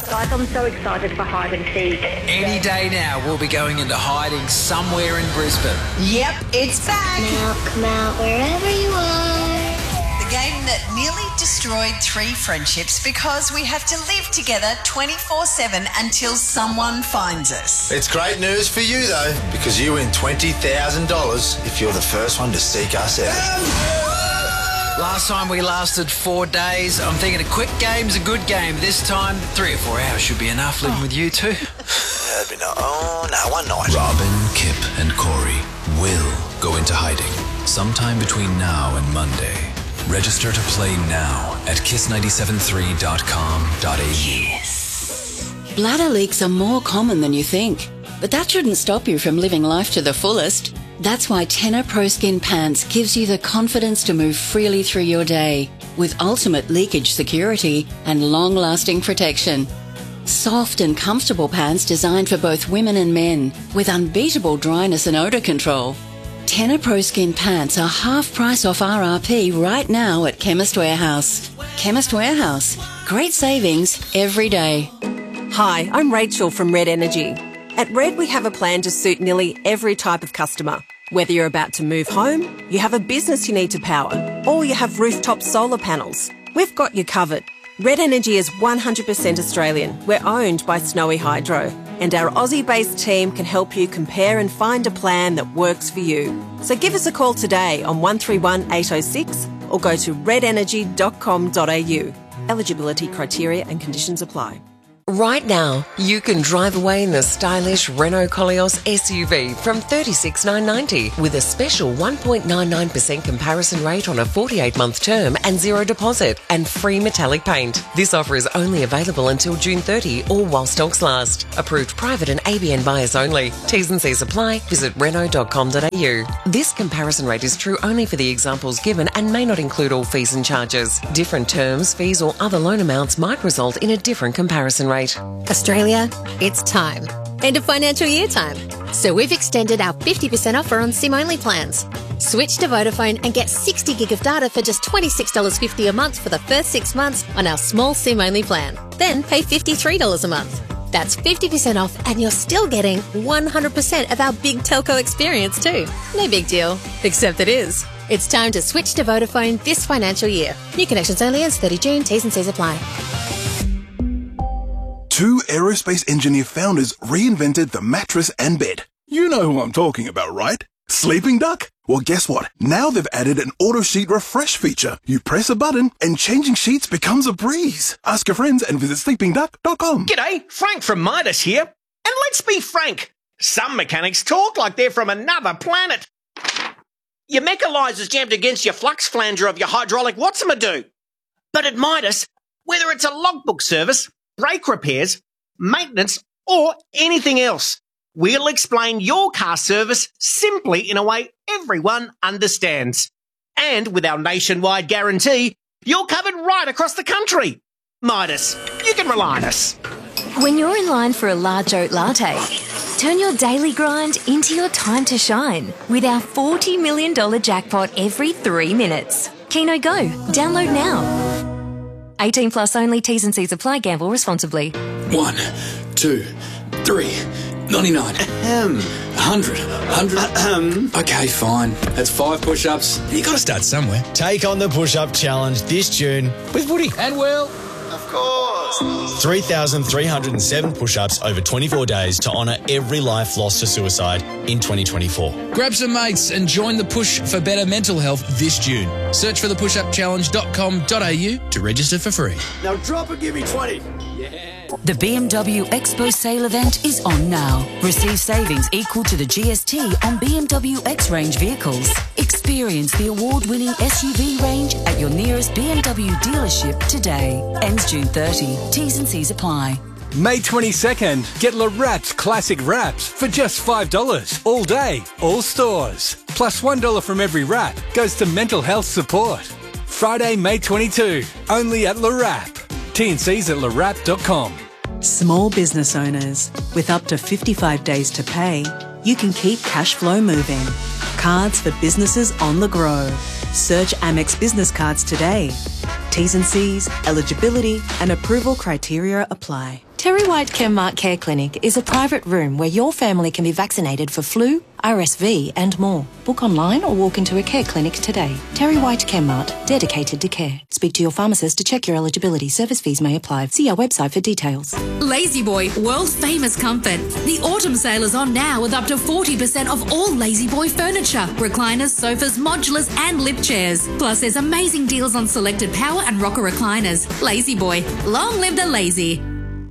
Guys, I'm so excited for hide and seek. Any day now, we'll be going into hiding somewhere in Brisbane. Yep, it's back. Now come out wherever you are. The game that nearly destroyed 3 friendships because we have to live together 24/7 until someone finds us. It's great news for you, though, because you win $20,000 if you're the first one to seek us out. Last time we lasted 4 days. I'm thinking a quick game's a good game. This time, 3 or 4 hours should be enough living with you two. That'd be one night. Robin, Kip and Corey will go into hiding sometime between now and Monday. Register to play now at kiss973.com.au. Yes. Bladder leaks are more common than you think, but that shouldn't stop you from living life to the fullest. That's why Tenor Pro Skin Pants gives you the confidence to move freely through your day with ultimate leakage security and long-lasting protection. Soft and comfortable pants designed for both women and men with unbeatable dryness and odour control. Tenor Pro Skin Pants are half price off RRP right now at Chemist Warehouse. Chemist Warehouse. Great savings every day. Hi, I'm Rachel from Red Energy. At Red, we have a plan to suit nearly every type of customer. Whether you're about to move home, you have a business you need to power, or you have rooftop solar panels, we've got you covered. Red Energy is 100% Australian. We're owned by Snowy Hydro, and our Aussie-based team can help you compare and find a plan that works for you. So give us a call today on 131 806 or go to redenergy.com.au. Eligibility criteria and conditions apply. Right now, you can drive away in the stylish Renault Koleos SUV from $36,990 with a special 1.99% comparison rate on a 48-month term and zero deposit and free metallic paint. This offer is only available until June 30 or while stocks last. Approved private and ABN buyers only. T's and C's apply. Visit Renault.com.au. This comparison rate is true only for the examples given and may not include all fees and charges. Different terms, fees or other loan amounts might result in a different comparison rate. Australia, it's time. End of financial year time. So we've extended our 50% offer on SIM-only plans. Switch to Vodafone and get 60 gig of data for just $26.50 a month for the first 6 months on our small SIM-only plan. Then pay $53 a month. That's 50% off and you're still getting 100% of our big telco experience too. No big deal, except it is. It's time to switch to Vodafone this financial year. New connections only ends 30 June. T's and C's apply. 2 aerospace engineer founders reinvented the mattress and bed. You know who I'm talking about, right? Sleeping Duck? Well, guess what? Now they've added an auto sheet refresh feature. You press a button and changing sheets becomes a breeze. Ask your friends and visit sleepingduck.com. G'day, Frank from Midas here. And let's be frank, some mechanics talk like they're from another planet. Your mechanizer's jammed against your flux flanger of your hydraulic Whatsama-do. But at Midas, whether it's a logbook service, brake repairs, maintenance, or anything else, we'll explain your car service simply in a way everyone understands. And with our nationwide guarantee, you're covered right across the country. Midas, you can rely on us. When you're in line for a large oat latte, turn your daily grind into your time to shine with our $40 million jackpot every 3 minutes. Keno Go. Download now. 18 plus only. T's and C's apply. Gamble responsibly. 1, 2, 3, 99. 100. Okay, fine. That's 5 push-ups. You got to start somewhere. Take on the push-up challenge this June with Woody and Will. Of course. 3,307 push-ups over 24 days to honour every life lost to suicide in 2024. Grab some mates and join the push for better mental health this June. Search for thepushupchallenge.com.au to register for free. Now drop and give me 20. The BMW Expo sale event is on now. Receive savings equal to the GST on BMW X range vehicles. Experience the award-winning SUV range at your nearest BMW dealership today. Ends June 30. T's and C's apply. May 22nd, get Le Wraps Classic Wraps for just $5 all day, all stores. Plus $1 from every wrap goes to mental health support. Friday, May 22, only at Le Wrap. T&Cs at lewrap.com. Small business owners, with up to 55 days to pay, you can keep cash flow moving. Cards for businesses on the grow. Search Amex Business Cards today. T's and C's, eligibility and approval criteria apply. Terry White Chemmart Care Clinic is a private room where your family can be vaccinated for flu, RSV and more. Book online or walk into a care clinic today. Terry White Chemmart, dedicated to care. Speak to your pharmacist to check your eligibility. Service fees may apply. See our website for details. Lazy Boy, world famous comfort. The autumn sale is on now with up to 40% off all Lazy Boy furniture, recliners, sofas, modulars and lip chairs. Plus there's amazing deals on selected power and rocker recliners. Lazy Boy, long live the lazy.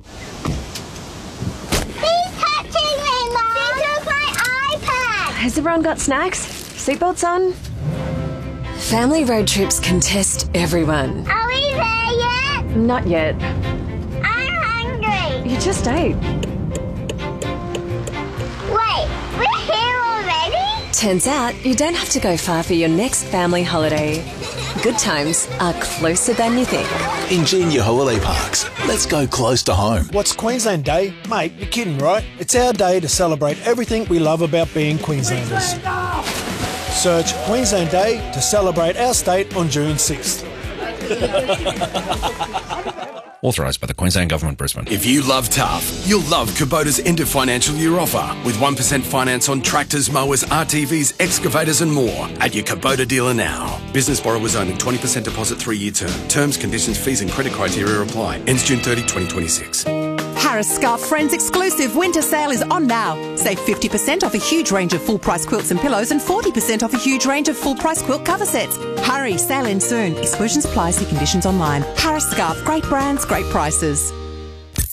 Has everyone got snacks? Seatbelts on? Family road trips can test everyone. Are we there yet? Not yet. I'm hungry. You just ate. Wait, we're here already? Turns out you don't have to go far for your next family holiday. Good times are closer than you think. Ingenia Holiday Parks. Let's go close to home. What's Queensland Day? Mate, you're kidding, right? It's our day to celebrate everything we love about being Queenslanders. Search Queensland Day to celebrate our state on June 6th. Authorised by the Queensland Government, Brisbane. If you love tough, you'll love Kubota's end of financial year offer with 1% finance on tractors, mowers, RTVs, excavators and more at your Kubota dealer now. Business borrowers only, 20% deposit 3-year term. Terms, conditions, fees and credit criteria apply. Ends June 30, 2026. Harris Scarf Friends exclusive winter sale is on now. Save 50% off a huge range of full-price quilts and pillows and 40% off a huge range of full-price quilt cover sets. Hurry, sale ends soon. Exclusions apply, see conditions online. Harris Scarf, great brands, great prices.